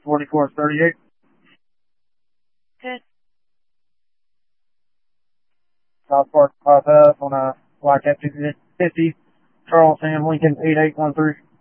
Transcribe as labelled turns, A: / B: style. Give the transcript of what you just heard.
A: 4438.
B: Good.
A: South Park bypass on a YCAP 50, Charles Sam Lincoln 8813.